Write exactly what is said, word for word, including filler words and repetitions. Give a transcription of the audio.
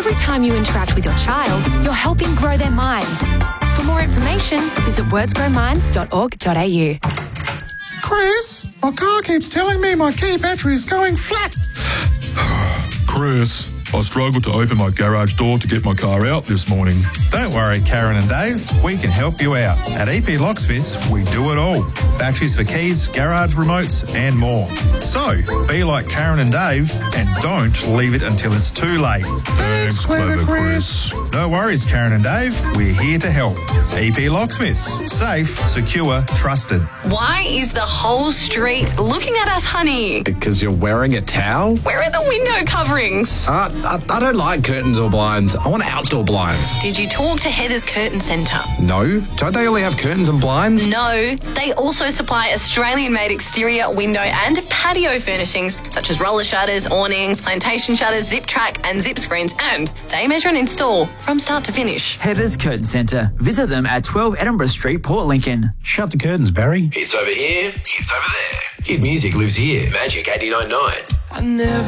every time you interact with your child, you're helping grow their mind. For more information, visit words grow minds dot org dot a u. Chris, my car keeps telling me my key battery is going flat. Chris, I struggled to open my garage door to get my car out this morning. Don't worry, Karen and Dave. We can help you out. At E P Locksmiths, we do it all. Batteries for keys, garage remotes, and more. So, be like Karen and Dave and don't leave it until it's too late. Thanks, clever Chris. No worries, Karen and Dave. We're here to help. E P Locksmiths. Safe, secure, trusted. Why is the whole street looking at us, honey? Because you're wearing a towel? Where are the window coverings? Uh, I, I don't like curtains or blinds. I want outdoor blinds. Did you talk to Heather's Curtain Centre? No. Don't they only have curtains and blinds? No. They also supply Australian-made exterior, window and patio furnishings such as roller shutters, awnings, plantation shutters, zip track and zip screens, and they measure and install from start to finish. Heather's Curtain Centre. Visit them at twelve Edinburgh Street, Port Lincoln. Shut the curtains, Barry. It's over here, it's over there. Hit music lives here. Magic eighty-nine point nine. I never